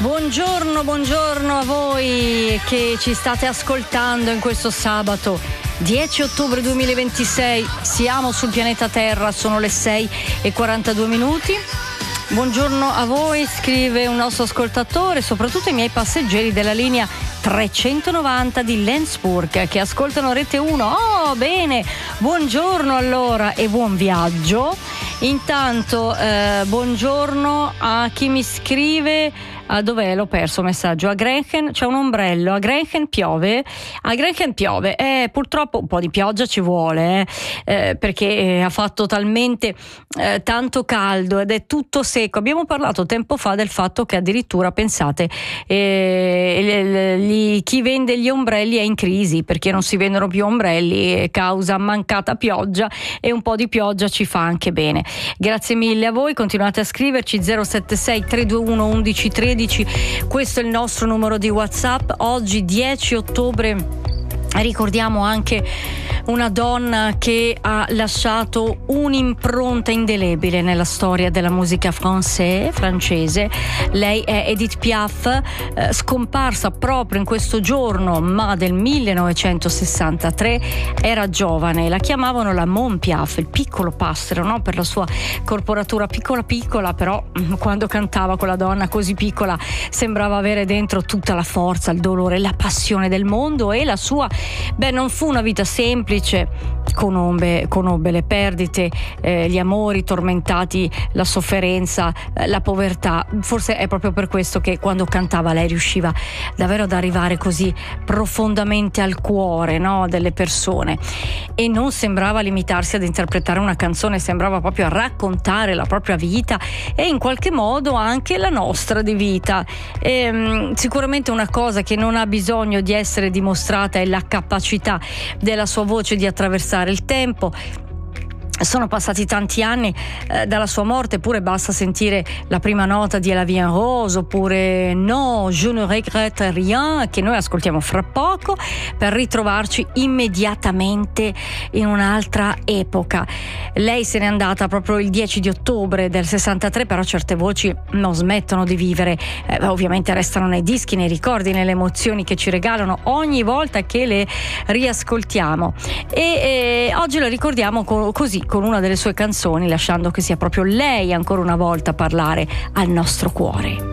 Buongiorno a voi che ci state ascoltando in questo sabato 10 ottobre 2026. Siamo sul pianeta Terra, sono le 6:42. Buongiorno a voi, scrive un nostro ascoltatore, soprattutto ai miei passeggeri della linea 390 di Lensburg che ascoltano Rete 1. Oh, bene, buongiorno allora e buon viaggio. Intanto buongiorno a chi mi scrive. Dov'è? L'ho perso il messaggio. A Grenchen c'è un ombrello, a Grenchen piove. Purtroppo un po' di pioggia ci vuole, perché ha fatto talmente tanto caldo ed è tutto secco. Abbiamo parlato tempo fa del fatto che addirittura, pensate, chi vende gli ombrelli è in crisi perché non si vendono più ombrelli causa mancata pioggia, e un po' di pioggia ci fa anche bene. Grazie mille a voi, continuate a scriverci 076 321 1113. Questo è il nostro numero di WhatsApp. Oggi 10 ottobre ricordiamo anche una donna che ha lasciato un'impronta indelebile nella storia della musica francese. Lei è Edith Piaf, scomparsa proprio in questo giorno, ma del 1963. Era giovane, la chiamavano la Mon Piaf, il piccolo passero, no? Per la sua corporatura piccola, però quando cantava quella donna così piccola sembrava avere dentro tutta la forza, il dolore, la passione del mondo. E la sua, non fu una vita semplice, conobbe le perdite, gli amori tormentati, la sofferenza, la povertà. Forse è proprio per questo che quando cantava lei riusciva davvero ad arrivare così profondamente al cuore, no, delle persone, e non sembrava limitarsi ad interpretare una canzone, sembrava proprio raccontare la propria vita e in qualche modo anche la nostra di vita. Sicuramente una cosa che non ha bisogno di essere dimostrata è la capacità della sua voce di attraversare il tempo. Sono passati tanti anni dalla sua morte, eppure basta sentire la prima nota di La Vie en Rose oppure No, je ne regrette rien, che noi ascoltiamo fra poco, per ritrovarci immediatamente in un'altra epoca. Lei se n'è andata proprio il 10 di ottobre del 63, però certe voci non smettono di vivere, ovviamente restano nei dischi, nei ricordi, nelle emozioni che ci regalano ogni volta che le riascoltiamo. E oggi la ricordiamo così, con una delle sue canzoni, lasciando che sia proprio lei ancora una volta a parlare al nostro cuore.